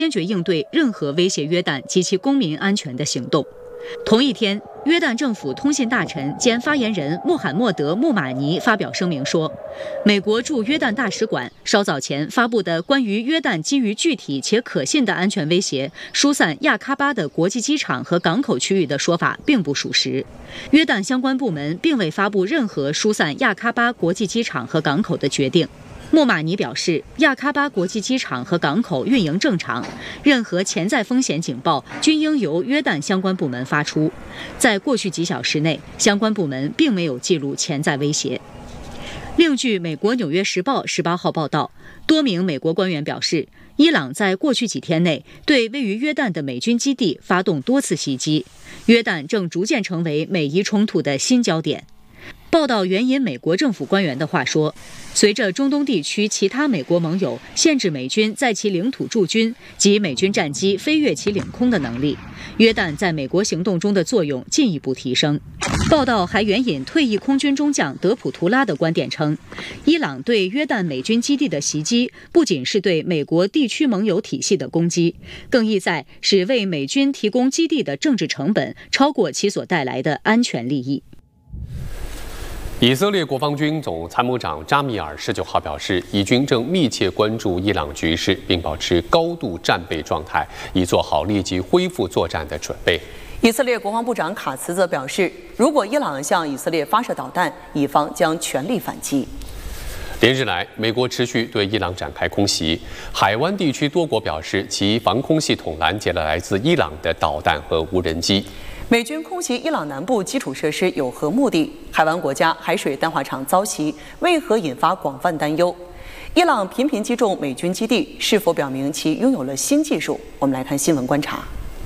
坚决应对任何威胁约旦及其公民安全的行动。同一天，约旦政府通信大臣兼发言人穆罕默德·穆马尼发表声明说，美国驻约旦大使馆稍早前发布的关于约旦基于具体且可信的安全威胁疏散亚喀巴的国际机场和港口区域的说法并不属实。约旦相关部门并未发布任何疏散亚喀巴国际机场和港口的决定。穆马尼表示，亚喀巴国际机场和港口运营正常，任何潜在风险警报均应由约旦相关部门发出。在过去几小时内，相关部门并没有记录潜在威胁。另据美国《纽约时报》18号报道，多名美国官员表示，伊朗在过去几天内对位于约旦的美军基地发动多次袭击，约旦正逐渐成为美伊冲突的新焦点。报道援引美国政府官员的话说，随着中东地区其他美国盟友限制美军在其领土驻军及美军战机飞越其领空的能力，约旦在美国行动中的作用进一步提升。报道还援引退役空军中将德普图拉的观点称，伊朗对约旦美军基地的袭击不仅是对美国地区盟友体系的攻击，更意在使为美军提供基地的政治成本超过其所带来的安全利益。 以色列国防军总参谋长扎米尔19号表示，以军正密切关注伊朗局势，并保持高度战备状态，以做好立即恢复作战的准备。 以色列国防部长卡茨则表示，如果伊朗向以色列发射导弹，以方将全力反击。 连日来，美国持续对伊朗展开空袭，海湾地区多国表示其防空系统拦截了来自伊朗的导弹和无人机。 美军空袭伊朗南部基础设施有何目的？海湾国家海水淡化厂遭袭，为何引发广泛担忧？伊朗频频击中美军基地，是否表明其拥有了新技术？我们来看新闻观察。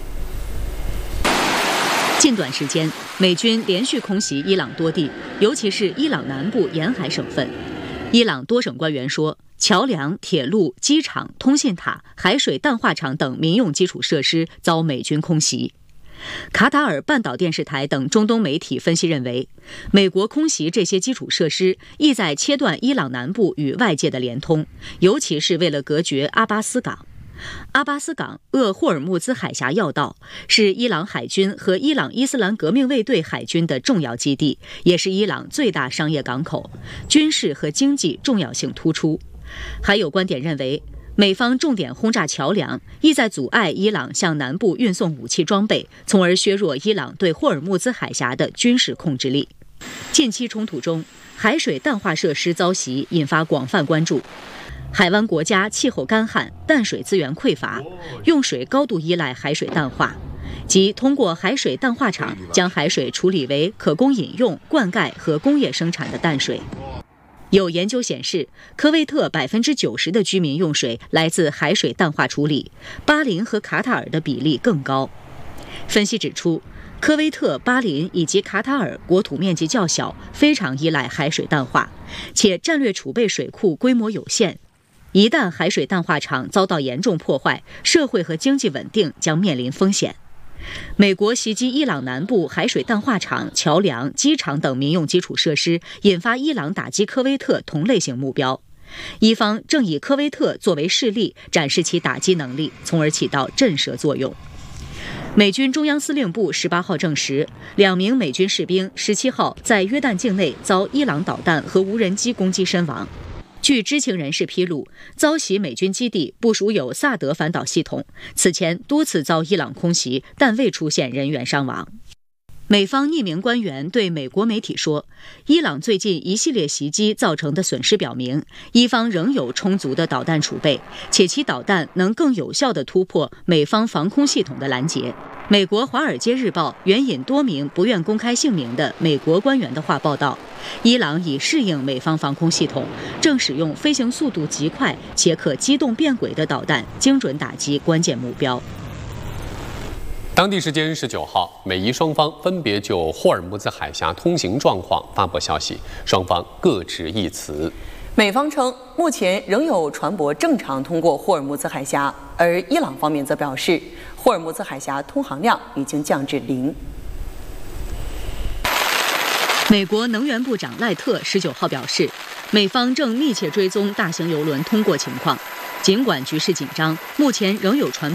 近段时间，美军连续空袭伊朗多地，尤其是伊朗南部沿海省份。伊朗多省官员说，桥梁、铁路、机场、通信塔、海水淡化厂等民用基础设施遭美军空袭。卡塔尔半岛电视台等中东媒体分析认为，美国空袭这些基础设施意在切断伊朗南部与外界的联通，尤其是为了隔绝阿巴斯港。阿巴斯港鄂霍尔木兹海峡要道，是伊朗海军和伊朗伊斯兰革命卫队海军的重要基地，也是伊朗最大商业港口，军事和经济重要性突出。还有观点认为，美方重点轰炸桥梁，意在阻碍伊朗向南部运送武器装备，从而削弱伊朗对霍尔木兹海峡的军事控制力。近期冲突中，海水淡化设施遭袭，引发广泛关注。海湾国家气候干旱，淡水资源匮乏，用水高度依赖海水淡化，即通过海水淡化厂将海水处理为可供饮用、灌溉和工业生产的淡水。有研究显示，科威特90%的居民用水来自海水淡化处理，巴林和卡塔尔的比例更高。分析指出，科威特、巴林以及卡塔尔国土面积较小，非常依赖海水淡化，且战略储备水库规模有限。一旦海水淡化厂遭到严重破坏，社会和经济稳定将面临风险。美国袭击伊朗南部海水淡化厂、桥梁、机场等民用基础设施，引发伊朗打击科威特同类型目标。伊方正以科威特作为示例，展示其打击能力，从而起到震慑作用。美军中央司令部18号证实，2名美军士兵17号在约旦境内遭伊朗导弹和无人机攻击身亡。据知情人士披露，遭袭美军基地部署有萨德反导系统，此前多次遭伊朗空袭，但未出现人员伤亡。美方匿名官员对美国媒体说，伊朗最近一系列袭击造成的损失表明，伊方仍有充足的导弹储备，且其导弹能更有效地突破美方防空系统的拦截。美国《华尔街日报》援引多名不愿公开姓名的美国官员的话报道，伊朗已适应美方防空系统，正使用飞行速度极快且可机动变轨的导弹，精准打击关键目标。 当地时间19号，美伊双方分别就霍尔木兹海峡通行状况发布消息，双方各执一词。 美方称，目前仍有船舶正常通过霍尔木兹海峡，而伊朗方面则表示，霍尔木兹海峡通航量已经降至0。 美国能源部长赖特19号表示，美方正密切追踪大型油轮通过情况。 尽管局势紧张，目前仍有传